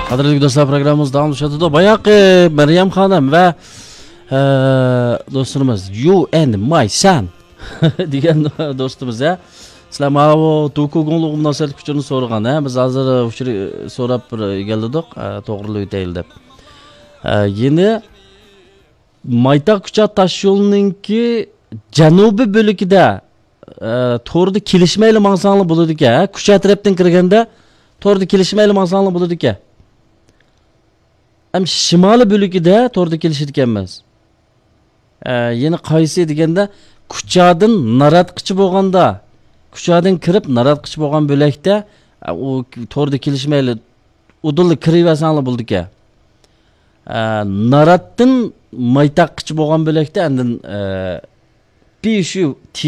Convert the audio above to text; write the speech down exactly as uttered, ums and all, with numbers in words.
Qadrli do'stlar, programmamiz davom etadi. Boyaqi Maryam xonim va do'stimiz You and My Son degan do'stimiz ya. Sizlar mana bu to'kugunlik munosabat kuchini so'ragan, ha. Biz hozir uchir so'rab keldik, to'g'rilab o'taylik deb. Yeni Maytaq kucha tash yo'lininki janubiy bo'lagida to'g'ri kelishmayli mansonli bo'ladi ekan. Kucha tarafdan kirganda to'g'ri kelishmayli mansonli bo'ladi ekan. Ham shimoliy bo'lagida to'g'ri kelishadi ekanmiz. Yeni qaysi deganda kuchadan naratqichi bo'lganda, kuchadan kirib naratqichi bo'lgan bo'lakda u to'g'ri kelishmayli udulli kirivasanli bo'ldi ekan. Naratdan maytaqqichi bo'lgan bo'lakda andin pishu